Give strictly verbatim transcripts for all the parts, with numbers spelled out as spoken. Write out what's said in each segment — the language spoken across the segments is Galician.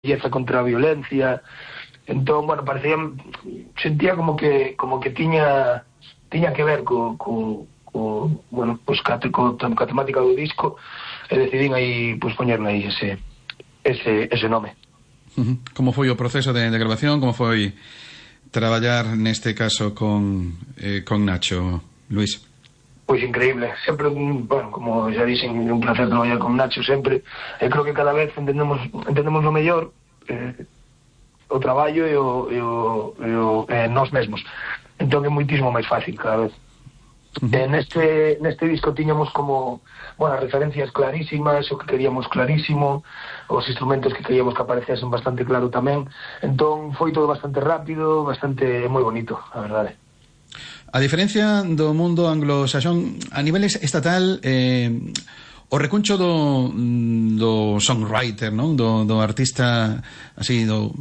belleza contra a violencia. Entón, bueno, parecía, sentía como que como que tiña tiña que ver co, co, co bueno, pues ca, co, ca temática do disco, e decidín aí, pues poñerle aí ese ese ese nome. Uh-huh. Como foi o proceso de, de grabación? Como foi traballar neste caso con eh, con Nacho, Luís? Pois increíble, sempre, bueno, como xa dixen, un placer traballar con Nacho sempre, e creo que cada vez entendemos entendemos o mellor eh, o traballo e o, e o, e o e nós mesmos, entón é moitísimo máis fácil cada vez. Uh-huh. E neste, neste disco tiñamos como, bueno, referencias clarísimas, o que queríamos clarísimo, os instrumentos que queríamos que aparecesen bastante claro tamén, entón foi todo bastante rápido, bastante moi bonito, a verdade. A diferencia do mundo anglosaxón, a nivel estatal, eh, o recuncho do, do songwriter, non? Do, do artista así, do,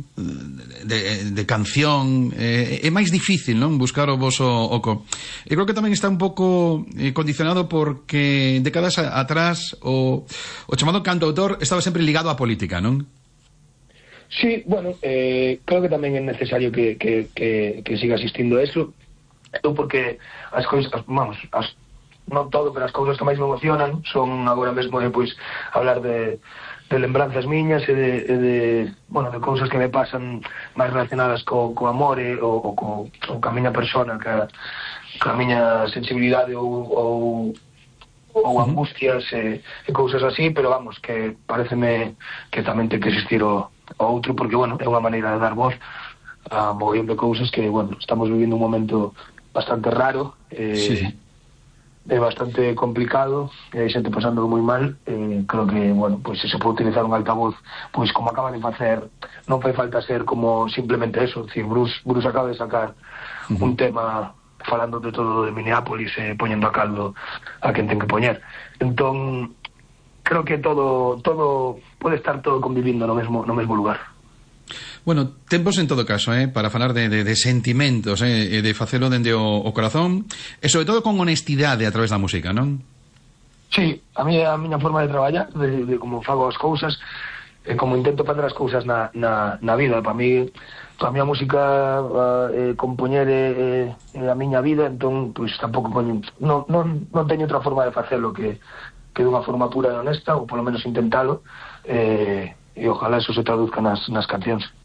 de, de canción, eh, é máis difícil, non? Buscar o voso oco. E creo que tamén está un pouco eh, condicionado porque décadas atrás o, o chamado cantautor estaba sempre ligado á política, non? Sí, bueno, eh, creo que tamén é necesario que, que, que, que siga asistindo a eso. Eu porque as cousas, vamos, as, non todo, pero as cousas que máis me emocionan son agora mesmo de, pois, hablar de, de lembranzas miñas e de, e de, bueno, de cousas que me pasan máis relacionadas co, co amor e, o, o, co, o ca miña persona, ca, ca miña sensibilidade ou, ou, ou angustias e, e cousas así, pero vamos, que pareceme que tamén ten que existir o, o outro, porque, bueno, é unha maneira de dar voz a mogollón de cousas que, bueno, estamos vivindo un momento bastante raro, eh, sí, sí. É bastante complicado, e hai xente pasando moi mal, eh, creo que, bueno, pois pues, se pode utilizar un altavoz, pois pues, como acaba de facer, non fai falta ser como simplemente eso, decir, Bruce, Bruce acaba de sacar uh-huh. un tema falando de todo de Minneapolis e eh, poñendo a caldo a quen ten que poñer. Entón, creo que todo todo pode estar todo convivindo no mesmo no mesmo lugar. Bueno, tempos en todo caso, eh, para falar de, de, de sentimentos, eh, de facelo dende o, o corazón, e sobre todo con honestidade a través da música, non? Sí, a mí a miña forma de traballar, de, de como fago as cousas, e como intento facer as cousas na, na, na vida. Para mí, a miña música, eh, compoñer é, é a miña vida, entón, pois tampouco coño, non, non, non teño outra forma de facelo que, que dunha forma pura e honesta, ou polo menos intentalo, eh, e ojalá eso se traduzca nas, nas cancións.